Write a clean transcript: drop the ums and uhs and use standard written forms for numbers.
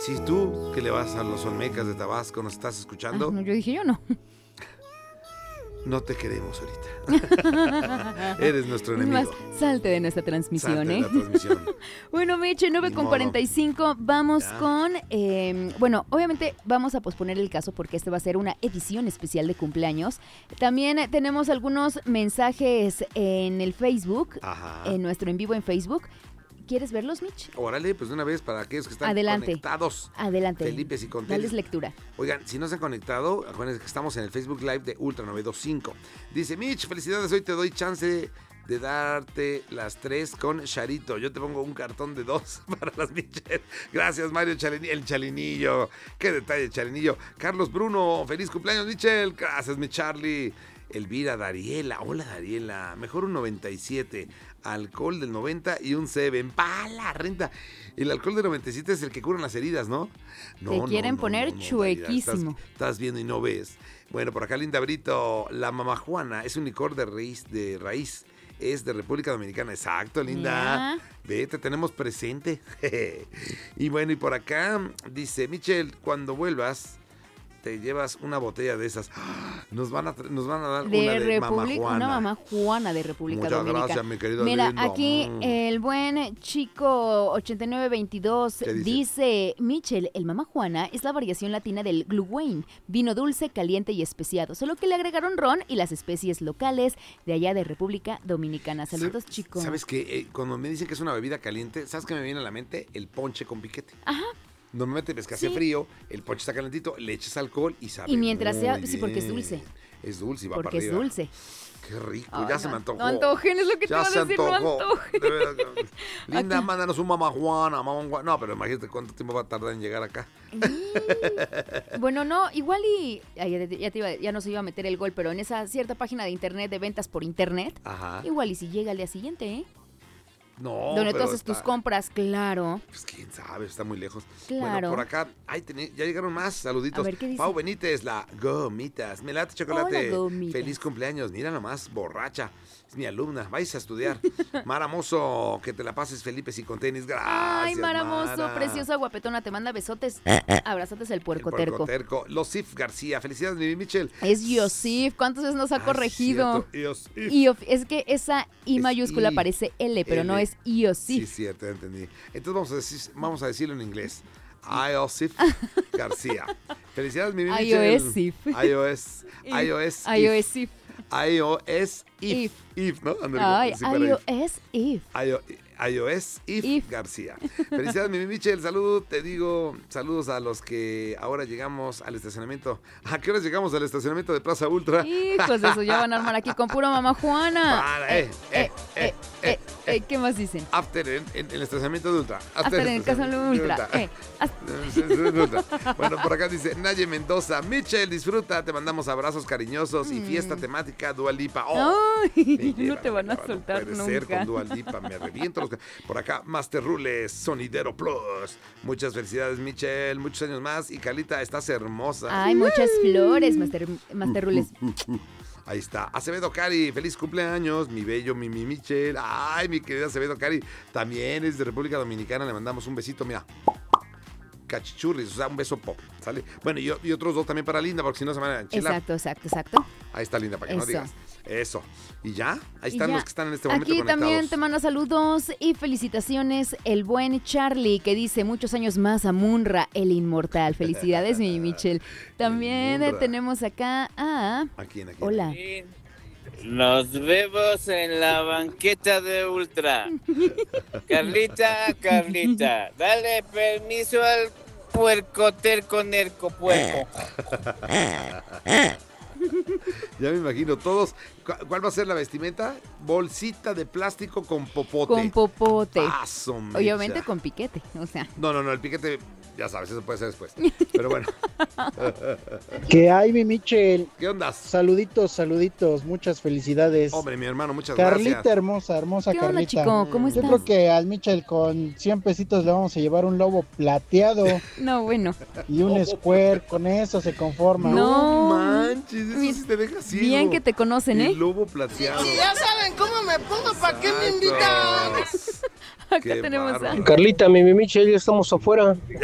Si tú que le vas a los Olmecas de Tabasco nos estás escuchando, No, yo dije yo no. no te queremos ahorita. Eres nuestro Es enemigo. más, salte de nuestra transmisión, Salte de ¿eh? la transmisión. Bueno, Miche, 9:45, vamos Ya. con... bueno, obviamente vamos a posponer el caso porque este va a ser una edición especial de cumpleaños. También tenemos algunos mensajes en el Facebook, Ajá. en nuestro en vivo en Facebook. ¿Quieres verlos, Mitch? Órale, pues de una vez para aquellos que están Adelante. conectados. Adelante. Felipe y con Dales tenis. lectura. Oigan, si no se han conectado, acuérdense que estamos en el Facebook Live de Ultra 925. Dice, Mitch, felicidades, hoy te doy chance de darte las 3 con Charito. Yo te pongo un cartón de 2 para las Michelle. Gracias, Mario Chalinillo, el Chalinillo. Qué detalle, Chalinillo. Carlos Bruno, feliz cumpleaños, Michelle. Gracias, mi Charlie. Elvira Dariela, hola Dariela, mejor un 97, alcohol del 90 y un 7, ¡pa la renta! El alcohol del 97 es el que cura las heridas, ¿no? Te quieren poner Dariela, chuequísimo. estás viendo y no ves. Bueno, por acá Linda Brito, la mamajuana es un licor de raíz, es de República Dominicana, exacto, Linda. Ya. Vete, tenemos presente. Y bueno, y por acá dice, Michelle, cuando vuelvas te llevas una botella de esas. Nos van a dar una de mamajuana. Una mamá Juana de República Muchas Dominicana. gracias, mi querido Mira, lindo. aquí el buen chico 8922 ¿Qué dice? dice, Michel, el mamá Juana es la variación latina del Glühwein, vino dulce, caliente y especiado, solo que le agregaron ron y las especies locales de allá de República Dominicana. Saludos, chico. ¿Sabes qué? Cuando me dicen que es una bebida caliente, ¿sabes qué me viene a la mente? El ponche con piquete. Ajá. Normalmente ves que hace Sí. frío, el ponche está calentito, le echas alcohol y sabe Y mientras muy sea, bien. sí, porque es dulce. Es dulce y va Porque para es arriba. dulce. Qué rico, Ay, ya se me antojó. No antojen, es lo que te Ya iba a se decir, no antojó. antojen. De verdad. Linda, Acá. mándanos un mamajuana. No, pero imagínate cuánto tiempo va a tardar en llegar acá. Bueno, no, igual y ya no se iba a meter el gol, pero en esa cierta página de internet de ventas por internet, Ajá. igual y si llega al día siguiente, ¿eh? No, Donde tú pero haces tus está- compras, claro. Pues quién sabe, está muy lejos. Claro. Bueno, por acá, ya llegaron más saluditos. A ver, ¿qué dice? Pau Benítez, la Gomitas. Me late chocolate. Hola, Gomitas. Feliz cumpleaños. Mira nomás, borracha. Es mi alumna. Vais a estudiar. Mara Mozo, que te la pases, Felipe, y con tenis. Gracias. Ay, Maramoso, Mara. preciosa guapetona, te manda besotes. Abrazotes el puerco terco. Terco. Losif García. Felicidades, mi Michelle. Es Yosif, ¿cuántas veces nos ha Ah, corregido? cierto, Yosif. Es que esa I Es mayúscula I, parece L, pero no L. es Yosif. Sí, cierto, ya entendí. Entonces vamos a decirlo en inglés. Iosif García. Felicidades, mi Michelle. iOSif. iOS. iOSif. iOS if. If, ¿no? Ándale, Ay, sí, para iOS if. iOS if, If. García. Felicidades, mi Michelle. Saludos a los que ahora llegamos al estacionamiento. ¿A qué horas llegamos al estacionamiento de Plaza Ultra? Hijos de eso, ya van a armar aquí con pura mamá Juana. Para, ¿Qué más dicen? After en el estacionamiento de Ultra. Hasta en el caso de Ultra. Bueno, por acá dice Naye Mendoza. Michelle, disfruta. Te mandamos abrazos cariñosos y fiesta temática Dua Lipa. Ay, no te van a soltar no puede ser nunca. con Dua Lipa, me reviento. Por acá, Master Rules, Sonidero Plus. Muchas felicidades, Michelle. Muchos años más. Y Carlita, estás hermosa. Ay, muchas flores, Master Rules. Ahí está. Acevedo Cari, feliz cumpleaños, mi bello Mimi Michelle. Ay, mi querida Acevedo Cari, también es de República Dominicana. Le mandamos un besito, mira. Cachichurris, o sea, un beso pop, ¿sale? Bueno, y otros dos también para Linda, porque si no se van a enchilar. Exacto. Ahí está Linda, para que no Eso. digas. Eso. ¿Y ya? Ahí están Y ya. los que están en este momento Aquí conectados. también te manda saludos y felicitaciones el buen Charlie, que dice muchos años más a Munra, el inmortal. Felicidades, mi Michelle. También Munra. tenemos acá a... ¿A quién? Hola. Nos vemos en la banqueta de Ultra. Carlita, dale permiso al puerco terco nerco puerco. Ya me imagino, todos. ¿Cuál va a ser la vestimenta? Bolsita de plástico con popote. Con popote. Paso, mecha. Obviamente con piquete, o sea. No, el piquete, ya sabes, eso puede ser después. Pero bueno. ¿Qué hay, mi Michel? ¿Qué onda? Saluditos, muchas felicidades. Hombre, mi hermano, muchas Carlita gracias. hermosa ¿Qué onda, Carlita. chico? ¿Cómo Yo estás? creo que al Michel con 100 pesitos le vamos a llevar un lobo plateado No, bueno. y un square, con eso se conforma. No. manches, eso sí te deja ciego. Bien que te conocen, ¿eh? El lobo plateado. Ya saben cómo me pongo, ¿para qué me invitan? Acá Qué tenemos a... bárbaro. Carlita, mi Michelle, ya estamos afuera.